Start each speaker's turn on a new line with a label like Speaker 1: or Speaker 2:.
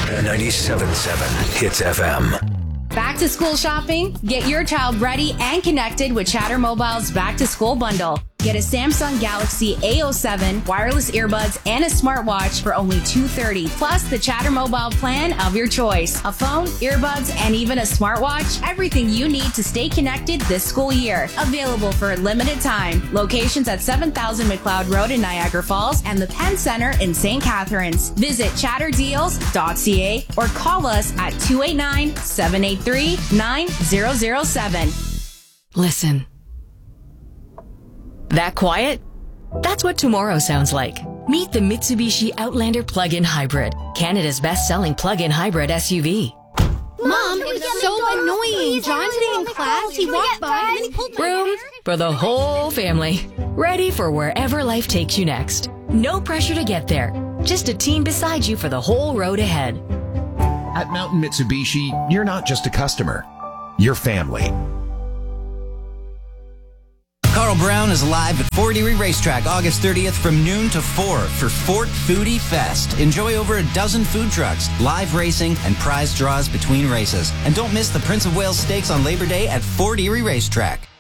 Speaker 1: 97.7 Hits FM.
Speaker 2: Back to school shopping? Get your child ready and connected with Chatter Mobile's Back to School Bundle. Get a Samsung Galaxy A07, wireless earbuds, and a smartwatch for only $230, plus the Chatter Mobile plan of your choice. A phone, earbuds, and even a smartwatch. Everything you need to stay connected this school year. Available for a limited time. Locations at 7000 McLeod Road in Niagara Falls and the Penn Center in St. Catharines. Visit chatterdeals.ca or call us at 289-783-9007.
Speaker 3: Listen. That quiet? That's what tomorrow sounds like. Meet the Mitsubishi Outlander Plug-in Hybrid, Canada's best-selling plug-in hybrid SUV.
Speaker 4: Mom, it was so annoying. John today in class, he walked by and then he pulled my hair.
Speaker 3: Room for the whole family. Ready for wherever life takes you next. No pressure to get there. Just a team beside you for the whole road ahead.
Speaker 5: At Mountain Mitsubishi, you're not just a customer. You're family.
Speaker 6: Carl Brown is live at Fort Erie Racetrack August 30th from noon to 4 for Fort Foodie Fest. Enjoy over a dozen food trucks, live racing, and prize draws between races. And don't miss the Prince of Wales Stakes on Labor Day at Fort Erie Racetrack.